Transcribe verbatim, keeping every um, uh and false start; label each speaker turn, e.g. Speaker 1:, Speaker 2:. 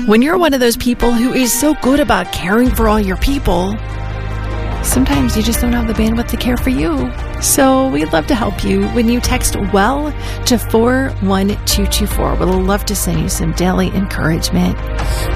Speaker 1: When you're one of those people who is so good about caring for all your people, sometimes you just don't have the bandwidth to care for you. So we'd love to help you when you text WELL to four one two two four. We'd love to send you some daily encouragement.